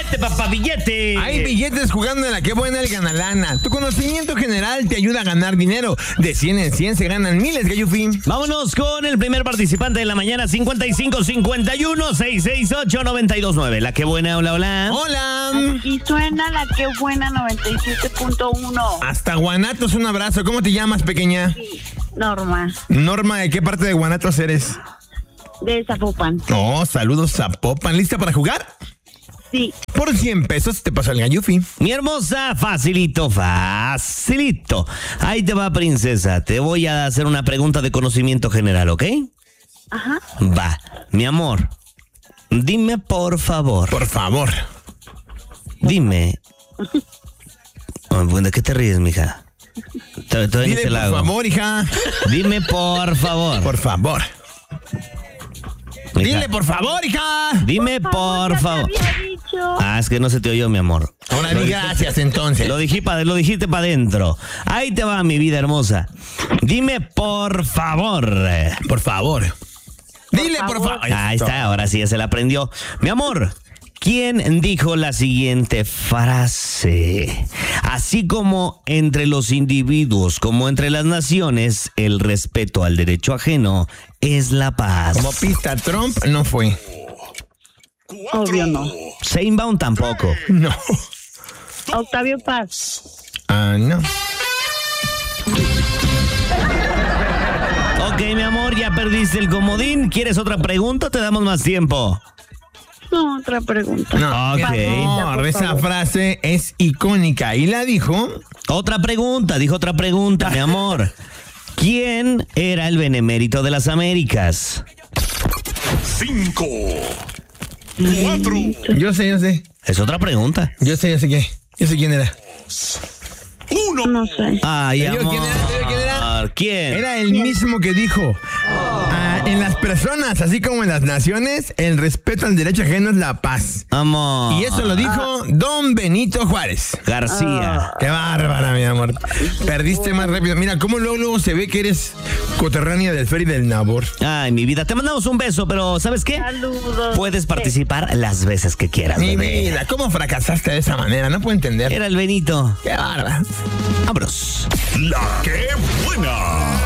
Billete, papá, billete. Hay billetes jugando en la que buena el Ganalana. Tu conocimiento general te ayuda a ganar dinero. De 100 en 100 se ganan miles, Gallufín. Vámonos con el primer participante de la mañana, 5551-668-929. La que buena, hola, hola. Hola. Aquí suena la que buena 97.1. Hasta Guanatos, un abrazo. ¿Cómo te llamas, pequeña? Norma, Norma, ¿de qué parte de Guanatos eres? de Zapopan. Oh, saludos, Zapopan. ¿Lista para jugar? Sí. Por 100 pesos te paso el Gallufín. Mi hermosa, facilito. Ahí te va, princesa. Te voy a hacer una pregunta de conocimiento general, ¿ok? Ajá. Va. Mi amor, dime por favor. Por favor. Dime. ¿De qué te ríes, mija? Todavía ni Dile te la por hago. favor, hija. Dime por favor. Por favor. Mija, Dile por favor, hija. Dime por ya te favor. había dicho. Es que no se te oyó, mi amor. Ahora di gracias, entonces. Lo dijiste para adentro. Ahí te va, mi vida hermosa. Dime por favor. Por favor. Dile por favor. Ahí está, ahora sí ya se la aprendió. Mi amor, ¿quién dijo la siguiente frase? Así como entre los individuos, como entre las naciones, el respeto al derecho ajeno es la paz. Como pista, Trump no fue. Obvio no. Sheinbaum tampoco. No. Octavio Paz. No. Ok, mi amor, ya perdiste el comodín. ¿Quieres otra pregunta o te damos más tiempo? No, otra pregunta. No. Ok. No, esa frase es icónica. Y la dijo. Otra pregunta, dijo otra pregunta, mi amor. ¿Quién era el benemérito de las Américas? 5, 4, Yo sé. Es otra pregunta. Yo sé quién era. 1. No sé. Ay, ¿Te digo amor. quién era? ¿Quién? Era el mismo que dijo. En las personas, así como en las naciones, el respeto al derecho ajeno es la paz. Amor. Y eso lo dijo Don Benito Juárez. García. Qué bárbara, mi amor. Perdiste más rápido. Mira, cómo luego se ve que eres coterránea del Ferry del Nabor. Ay, mi vida, te mandamos un beso, pero ¿sabes qué? Saludos. Puedes participar las veces que quieras, Mi bebé. vida, ¿cómo fracasaste de esa manera? No puedo entender. Era el Benito. Qué bárbara. Vámonos. La que buena.